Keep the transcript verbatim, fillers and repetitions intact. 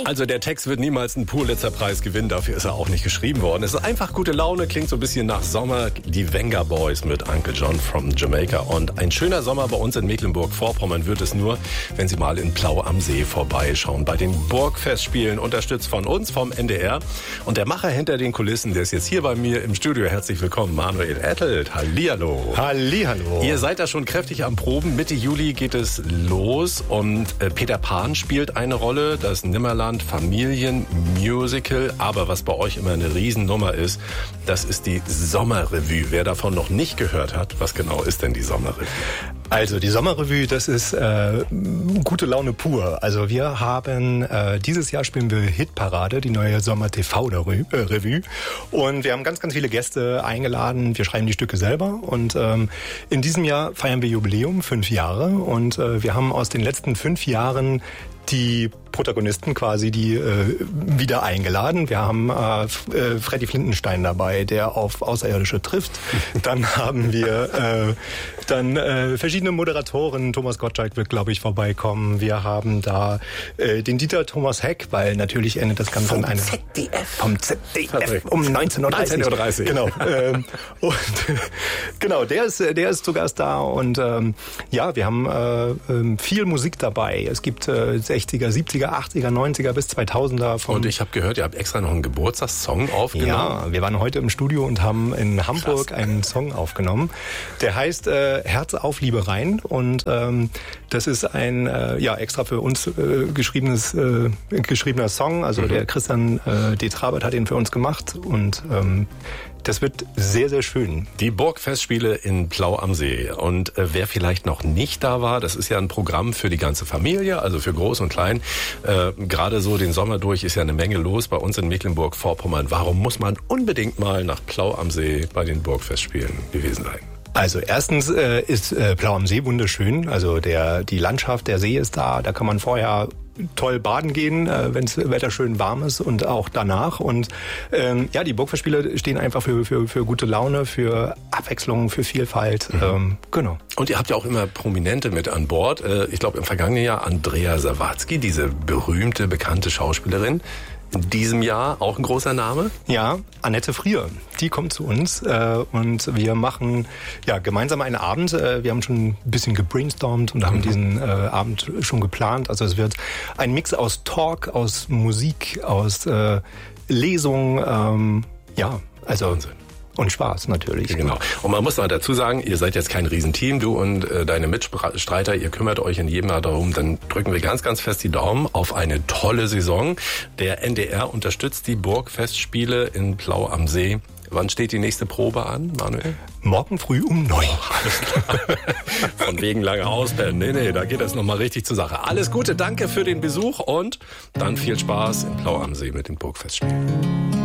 Also der Text wird niemals einen Pulitzer-Preis gewinnen, dafür ist er auch nicht geschrieben worden. Es ist einfach gute Laune, klingt so ein bisschen nach Sommer. Die Venga Boys mit Uncle John from Jamaica. Und ein schöner Sommer bei uns in Mecklenburg-Vorpommern wird es nur, wenn Sie mal in Plau am See vorbeischauen. Bei den Burgfestspielen, unterstützt von uns, vom N D R. Und der Macher hinter den Kulissen, der ist jetzt hier bei mir im Studio. Herzlich willkommen, Manuel Ettelt. Hallihallo. Hallihallo. Ihr seid da schon kräftig am Proben. Mitte Juli geht es los und äh, Peter Pan spielt eine Rolle, das Nimmerland Familienmusical. Aber was bei euch immer eine Riesennummer ist, das ist die Sommerrevue. Wer davon noch nicht gehört hat, was genau ist denn die Sommerrevue? Also die Sommerrevue, das ist äh, gute Laune pur. Also wir haben, äh, dieses Jahr spielen wir Hitparade, die neue Sommer-T V-Revue. Und wir haben ganz, ganz viele Gäste eingeladen. Wir schreiben die Stücke selber. Und ähm, in diesem Jahr feiern wir Jubiläum, fünf Jahre. Und äh, wir haben aus den letzten fünf Jahren die Protagonisten quasi, die äh, wieder eingeladen. Wir haben äh, äh, Freddy Flintenstein dabei, der auf Außerirdische trifft. Dann haben wir äh, dann äh, verschiedene Moderatoren. Thomas Gottschalk wird, glaube ich, vorbeikommen. Wir haben da äh, den Dieter Thomas Heck, weil natürlich endet das Ganze vom in einem... Z D F. Vom Z D F um neunzehn Uhr dreißig. neunzehn Uhr dreißig. Genau. ähm, und genau, der ist, der ist zu Gast da. Und ähm, ja, wir haben äh, viel Musik dabei. Es gibt äh, sechziger, siebziger, achtziger, neunziger bis zweitausender. Vom Und ich habe gehört, ihr habt extra noch einen Geburtstagssong aufgenommen. Ja, wir waren heute im Studio und haben in Hamburg Krass. einen Song aufgenommen. Der heißt äh, Herz auf, Liebe rein. Und ähm, das ist ein äh, ja extra für uns äh, geschriebenes äh, geschriebener Song. Also mhm. der Christian äh, D. Trabert hat ihn für uns gemacht. Und ähm, das wird sehr, sehr schön. Die Burgfestspiele in Plau am See. Und äh, wer vielleicht noch nicht da war, das ist ja ein Programm für die ganze Familie, also für Groß und Klein. Äh, Gerade so den Sommer durch ist ja eine Menge los bei uns in Mecklenburg-Vorpommern. Warum muss man unbedingt mal nach Plau am See bei den Burgfestspielen gewesen sein? Also erstens äh, ist äh, Plau am See wunderschön. Also der die Landschaft, der See ist da. Da kann man vorher toll baden gehen, äh, wenn das Wetter schön warm ist und auch danach. Und ähm, ja, die Burgfestspiele stehen einfach für, für, für gute Laune, für Abwechslung, für Vielfalt. Mhm. Ähm, genau. Und ihr habt ja auch immer Prominente mit an Bord. Äh, ich glaube im vergangenen Jahr Andrea Sawatzki, diese berühmte, bekannte Schauspielerin. In diesem Jahr auch ein großer Name? Ja, Annette Frier. Die kommt zu uns äh, und wir machen ja gemeinsam einen Abend. Äh, wir haben schon ein bisschen gebrainstormt und haben mhm. diesen äh, Abend schon geplant. Also es wird ein Mix aus Talk, aus Musik, aus äh, Lesung. Ähm, ja, also Wahnsinn. Und Spaß natürlich. Genau. Und man muss mal dazu sagen, ihr seid jetzt kein Riesenteam, du und äh, deine Mitstreiter, ihr kümmert euch in jedem Jahr darum, dann drücken wir ganz, ganz fest die Daumen auf eine tolle Saison. Der N D R unterstützt die Burgfestspiele in Plau am See. Wann steht die nächste Probe an, Manuel? Morgen früh um neun. Von wegen lange auspennen. Nee, nee, da geht es nochmal richtig zur Sache. Alles Gute, danke für den Besuch und dann viel Spaß in Plau am See mit den Burgfestspielen.